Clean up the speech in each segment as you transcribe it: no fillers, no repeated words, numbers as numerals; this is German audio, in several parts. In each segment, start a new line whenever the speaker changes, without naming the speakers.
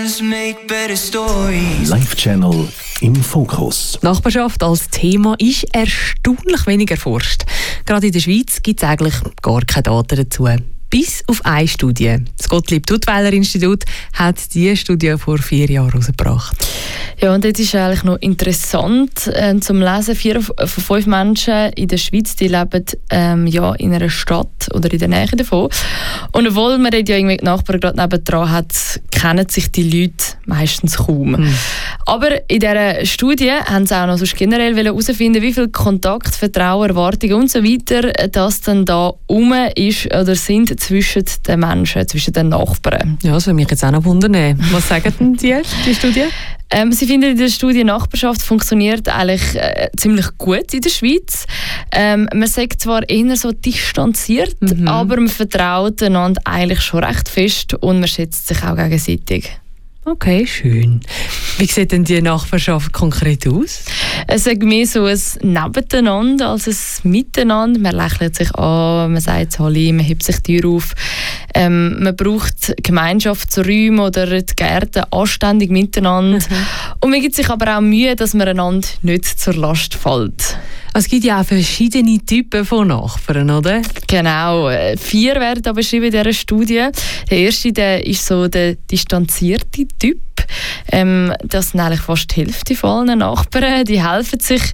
Live-Channel im Fokus.
Nachbarschaft als Thema ist erstaunlich wenig erforscht. Gerade in der Schweiz gibt es eigentlich gar keine Daten dazu. Bis auf eine Studie. Das Gottlieb-Duttweiler-Institut hat diese Studie vor 4 Jahren herausgebracht.
Ja, und das ist eigentlich noch interessant zum Lesen. 4 von 5 Menschen in der Schweiz, die leben in einer Stadt oder in der Nähe davon. Und obwohl man ja irgendwie die Nachbarn gerade nebendran hat, kennen sich die Leute meistens kaum. Aber in dieser Studie haben sie auch noch sonst generell herausfinden, wie viel Kontakt, Vertrauen, Erwartungen und so weiter das dann da ist oder sind zwischen den Menschen, zwischen den Nachbarn.
Ja, das würde mich jetzt auch noch wundern. Was sagen denn die Studie?
Sie finden, in der Studie Nachbarschaft funktioniert eigentlich ziemlich gut in der Schweiz. Man sagt zwar eher so distanziert, aber man vertraut einander eigentlich schon recht fest und man schätzt sich auch gegenseitig.
Okay, schön. Wie sieht denn die Nachbarschaft konkret aus?
Es ist mehr so ein Nebeneinander als ein Miteinander. Man lächelt sich an, man sagt Halli, man hebt sich die Tür auf. Man braucht Gemeinschaftsräume oder die Gärten anständig miteinander. Und man gibt sich aber auch Mühe, dass man einander nicht zur Last fällt.
Es gibt ja auch verschiedene Typen von Nachbarn, oder?
Genau, 4 werden da beschrieben in dieser Studie. Der erste, der ist so der distanzierte Typ. Das sind eigentlich fast die Hälfte von allen Nachbarn. Die helfen sich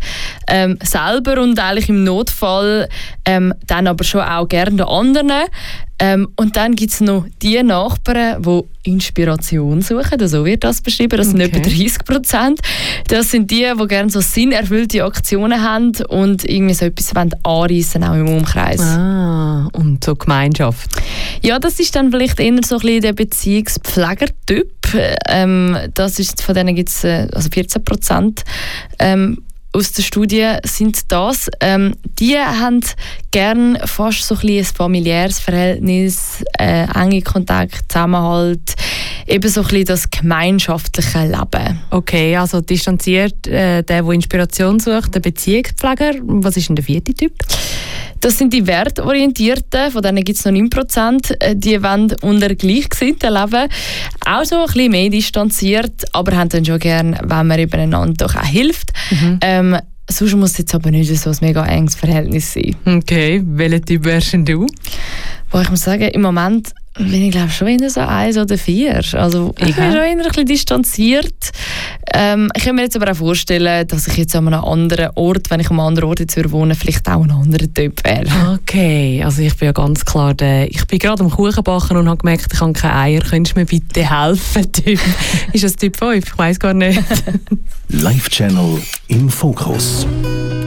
selber und eigentlich im Notfall dann aber schon auch gerne den anderen. Und dann gibt es noch die Nachbarn, die Inspiration suchen. So wird das beschrieben. Das sind etwa 30%. Das sind die gerne so sinnerfüllte Aktionen haben und irgendwie so etwas anreissen auch im Umkreis.
Ah, und so Gemeinschaft.
Ja, das ist dann vielleicht eher so ein bisschen der Beziehungspfleger-Typ. Das ist, von denen gibt es also 14%. Aus der Studie sind das. Die haben gerne fast so ein familiäres Verhältnis, enge Kontakt, Zusammenhalt, eben so ein bisschen das gemeinschaftliche Leben.
Okay, also distanziert der Inspiration sucht, der Beziehungspfleger. Was ist denn der 4. Typ?
Das sind die Wertorientierten, von denen gibt es noch 9%. Die wollen unter Gleichgesinnten leben. Auch so ein bisschen mehr distanziert, aber haben dann schon gerne, wenn man eben einander doch auch hilft. Sonst muss es jetzt aber nicht so ein mega enges Verhältnis sein.
Okay, welcher Typ wärst denn du?
Ich muss sagen, im Moment bin ich glaube schon eher so 1 oder 4. Also ich bin schon eher ein bisschen distanziert. Ich kann mir jetzt aber auch vorstellen, dass ich jetzt an einem anderen Ort, wenn ich an einem anderen Ort jetzt wohne, vielleicht auch ein anderer Typ wäre.
Okay, also ich bin ja ganz klar ich bin gerade am Kuchen backen und habe gemerkt, ich habe keine Eier. Könntest du mir bitte helfen, Typ? Ist das Typ 5? Ich weiss gar nicht.
Live-Channel im Fokus.